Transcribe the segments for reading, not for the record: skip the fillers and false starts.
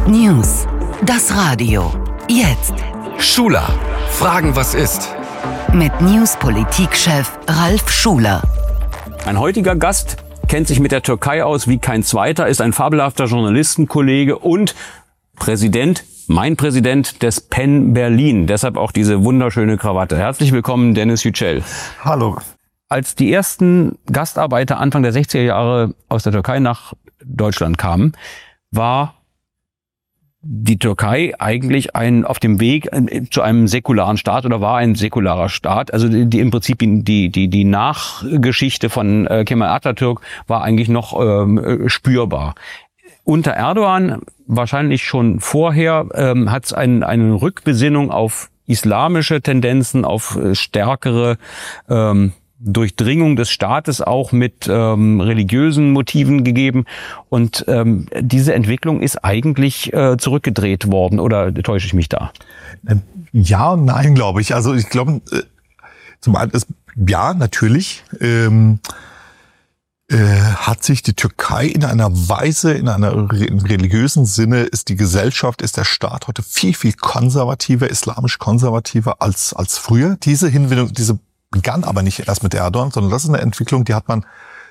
News. Das Radio. Jetzt. Schuler. Fragen, was ist? Mit News-Politikchef Ralf Schuler. Mein heutiger Gast kennt sich mit der Türkei aus wie kein zweiter, ist ein fabelhafter Journalistenkollege und mein Präsident des PEN Berlin. Deshalb auch diese wunderschöne Krawatte. Herzlich willkommen, Dennis Yücel. Hallo. Als die ersten Gastarbeiter Anfang der 60er Jahre aus der Türkei nach Deutschland kamen, war die Türkei eigentlich auf dem Weg zu einem säkularen Staat oder war ein säkularer Staat. Also im Prinzip die Nachgeschichte von Kemal Atatürk war eigentlich noch spürbar. Unter Erdogan, wahrscheinlich schon vorher, hat es eine Rückbesinnung auf islamische Tendenzen, auf stärkere Durchdringung des Staates auch mit religiösen Motiven gegeben. Und diese Entwicklung ist eigentlich zurückgedreht worden. Oder täusche ich mich da? Ja und nein, glaube ich. Also ich glaube, zum einen ist, ja, natürlich hat sich die Türkei in einer Weise, im religiösen Sinne, ist die Gesellschaft, ist der Staat heute viel, viel konservativer, islamisch konservativer als früher. Diese Hinwendung, diese begann aber nicht erst mit Erdogan, sondern das ist eine Entwicklung, die hat man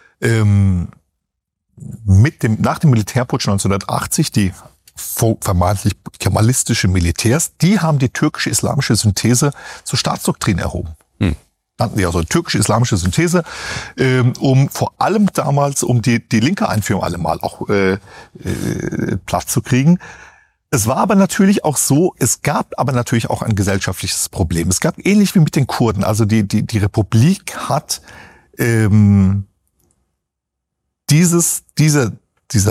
nach dem Militärputsch 1980, die vermeintlich kemalistische Militärs, die haben die türkisch-islamische Synthese zur Staatsdoktrin erhoben. Nannten die also türkisch-islamische Synthese, vor allem damals, um die linke Einführung allemal auch Platz zu kriegen. Es war aber natürlich auch so, es gab aber natürlich auch ein gesellschaftliches Problem. Es gab ähnlich wie mit den Kurden, also die Republik hat diese